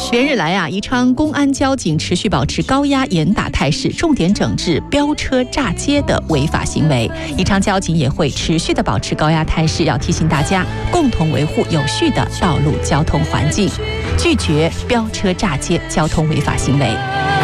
连日来宜昌公安交警持续保持高压严打态势，重点整治飙车炸街的违法行为。宜昌交警也会持续的保持高压态势，要提醒大家共同维护有序的道路交通环境，拒绝飙车炸街交通违法行为。